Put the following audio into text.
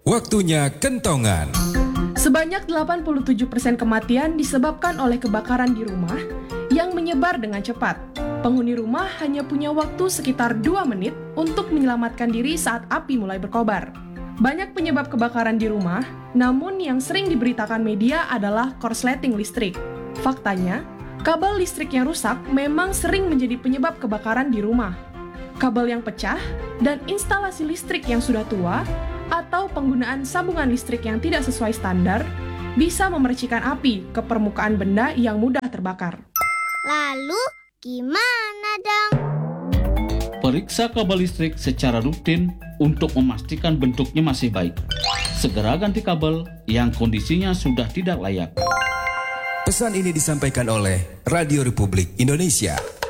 Waktunya kentongan. Sebanyak 87% kematian disebabkan oleh kebakaran di rumah yang menyebar dengan cepat. Penghuni rumah hanya punya waktu sekitar 2 menit untuk menyelamatkan diri saat api mulai berkobar. Banyak penyebab kebakaran di rumah, namun yang sering diberitakan media adalah korsleting listrik. Faktanya, kabel listrik yang rusak memang sering menjadi penyebab kebakaran di rumah. Kabel yang pecah dan instalasi listrik yang sudah tua atau penggunaan sambungan listrik yang tidak sesuai standar bisa memercikan api ke permukaan benda yang mudah terbakar. Lalu, gimana dong? Periksa kabel listrik secara rutin untuk memastikan bentuknya masih baik. Segera ganti kabel yang kondisinya sudah tidak layak. Pesan ini disampaikan oleh Radio Republik Indonesia.